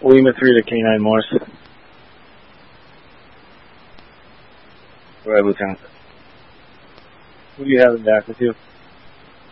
Lima 3 to K9 Morse. Go ahead, Lieutenant. Who do you have in back with you?